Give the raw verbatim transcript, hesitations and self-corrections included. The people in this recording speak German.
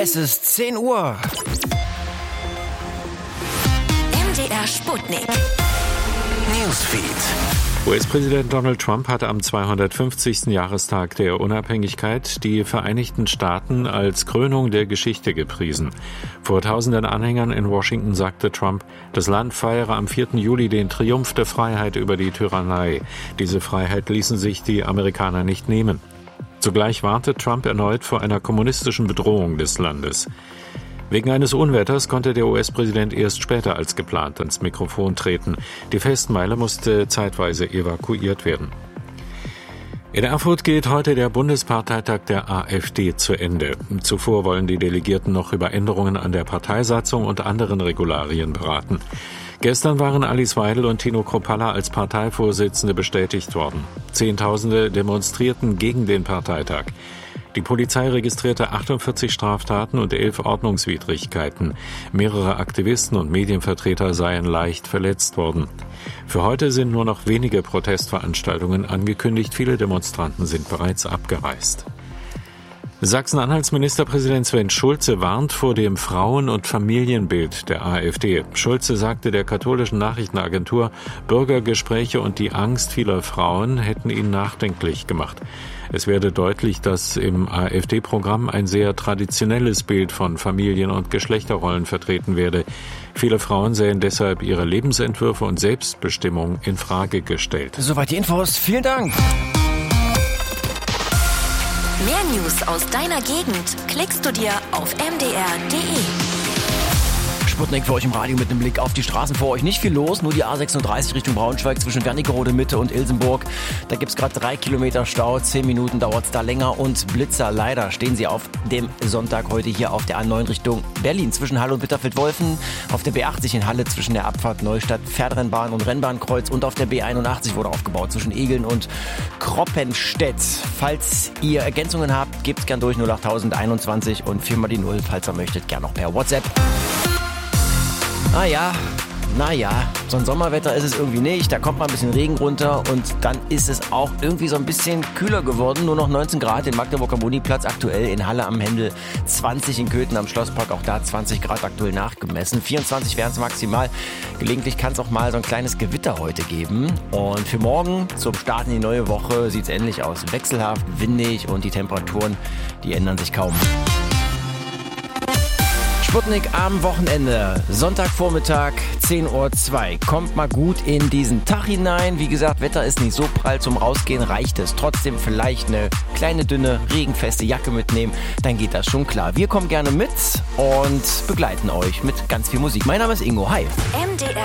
Es ist zehn Uhr. M D R Sputnik. Newsfeed. U S-Präsident Donald Trump hatte am zweihundertfünfzigsten Jahrestag der Unabhängigkeit die Vereinigten Staaten als Krönung der Geschichte gepriesen. Vor tausenden Anhängern in Washington sagte Trump, das Land feiere am vierten Juli den Triumph der Freiheit über die Tyrannei. Diese Freiheit ließen sich die Amerikaner nicht nehmen. Zugleich warnte Trump erneut vor einer kommunistischen Bedrohung des Landes. Wegen eines Unwetters konnte der U S-Präsident erst später als geplant ans Mikrofon treten. Die Festmeile musste zeitweise evakuiert werden. In Erfurt geht heute der Bundesparteitag der AfD zu Ende. Zuvor wollen die Delegierten noch über Änderungen an der Parteisatzung und anderen Regularien beraten. Gestern waren Alice Weidel und Tino Kruppalla als Parteivorsitzende bestätigt worden. Zehntausende demonstrierten gegen den Parteitag. Die Polizei registrierte achtundvierzig Straftaten und elf Ordnungswidrigkeiten. Mehrere Aktivisten und Medienvertreter seien leicht verletzt worden. Für heute sind nur noch wenige Protestveranstaltungen angekündigt. Viele Demonstranten sind bereits abgereist. Sachsen-Anhalts Ministerpräsident Sven Schulze warnt vor dem Frauen- und Familienbild der AfD. Schulze sagte der katholischen Nachrichtenagentur, Bürgergespräche und die Angst vieler Frauen hätten ihn nachdenklich gemacht. Es werde deutlich, dass im AfD-Programm ein sehr traditionelles Bild von Familien- und Geschlechterrollen vertreten werde. Viele Frauen sähen deshalb ihre Lebensentwürfe und Selbstbestimmung in Frage gestellt. Soweit die Infos. Vielen Dank. Mehr News aus deiner Gegend klickst du dir auf m d r punkt d e. Sputnik für euch im Radio mit einem Blick auf die Straßen. Vor euch nicht viel los, nur die A sechsunddreißig Richtung Braunschweig zwischen Wernigerode Mitte und Ilsenburg. Da gibt's gerade drei Kilometer Stau, zehn Minuten dauert's da länger und Blitzer. Leider stehen sie auf dem Sonntag heute hier auf der A neun Richtung Berlin zwischen Halle und Bitterfeld-Wolfen, auf der B achtzig in Halle zwischen der Abfahrt Neustadt, Pferderennbahn und Rennbahnkreuz und auf der B einundachtzig wurde aufgebaut zwischen Egeln und Kroppenstedt. Falls ihr Ergänzungen habt, gebt's gern durch null acht einundzwanzig und viermal die Null, falls ihr möchtet, gern noch per WhatsApp. Ah ja, naja, so ein Sommerwetter ist es irgendwie nicht. Da kommt mal ein bisschen Regen runter und dann ist es auch irgendwie so ein bisschen kühler geworden. Nur noch neunzehn Grad in Magdeburg am Uniplatz aktuell, in Halle am Händel zwanzig, in Köthen am Schlosspark auch da zwanzig Grad aktuell nachgemessen. vierundzwanzig wären es maximal. Gelegentlich kann es auch mal so ein kleines Gewitter heute geben. Und für morgen zum Start in die neue Woche sieht es ähnlich aus. Wechselhaft, windig und die Temperaturen, die ändern sich kaum. Sputnik am Wochenende, Sonntagvormittag, zehn Uhr zwei. Kommt mal gut in diesen Tag hinein. Wie gesagt, Wetter ist nicht so prall, zum Rausgehen reicht es. Trotzdem vielleicht eine kleine, dünne, regenfeste Jacke mitnehmen, dann geht das schon klar. Wir kommen gerne mit und begleiten euch mit ganz viel Musik. Mein Name ist Ingo, hi. M D R